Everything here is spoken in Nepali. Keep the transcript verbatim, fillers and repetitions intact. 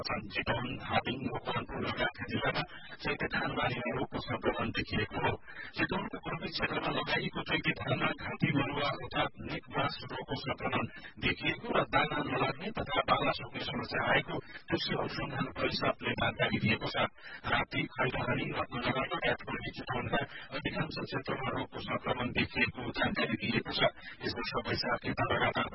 छन्। चितवन, धादिङ, मकवानपुर लगायतका जिल्लामा चैते धान बालीमा रोगको संक्रमण देखिएको हो। चितवनको पूर्वी क्षेत्रमा लगाइएको चैते धानमा घाँटी मरुवा अर्थात निकबास रोगको संक्रमण देखिएको र दाना नलाग्ने तथा बाला सुक्ने समस्या आएको कृषि अनुसन्धान परिषदले जानकारी दिएको छ। राप्ती, खैरहनी, रत्नगर लगायत पूर्वी चितवनका अधिकांश क्षेत्रमा रोगको संक्रमण देखिएको जानकारी दिएको छ। यस वर्ष वैशाख लगातार